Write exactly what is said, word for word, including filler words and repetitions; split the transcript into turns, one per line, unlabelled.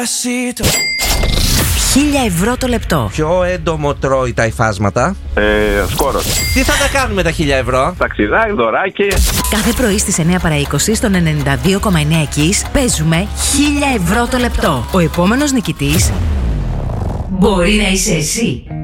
Χίλια ευρώ το λεπτό.
Ποιο έντομο τρώει τα υφάσματα?
Ε, σκόρος.
Τι θα τα κάνουμε τα χίλια ευρώ?
Ταξιδάκι, δωράκι.
Κάθε πρωί στις εννιά παρά είκοσι στον ενενήντα δύο κόμμα εννιά Kiss παίζουμε χίλια ευρώ το λεπτό. Ο επόμενος νικητής μπορεί να είσαι εσύ.